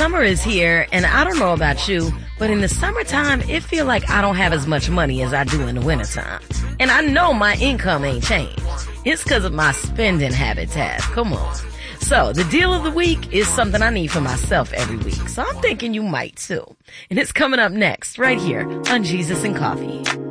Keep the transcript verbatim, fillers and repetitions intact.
Summer is here, and I don't know about you, but in the summertime, it feel like I don't have as much money as I do in the wintertime. And I know my income ain't changed. It's because of my spending habits have. Come on. So, the deal of the week is something I need for myself every week. So I'm thinking you might too. And it's coming up next, right here on Jesus and Coffee.